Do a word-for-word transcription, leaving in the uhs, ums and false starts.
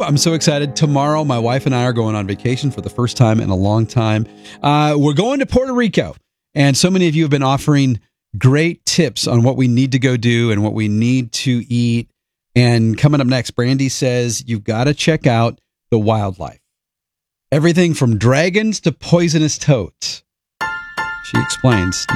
I'm so excited. Tomorrow, my wife and I are going on vacation for the first time in a long time. Uh, we're going to Puerto Rico. And so many of you have been offering great tips on what we need to go do and what we need to eat. And coming up next, Brandy says you've got to check out the wildlife. Everything from dragons to poisonous toads. She explains.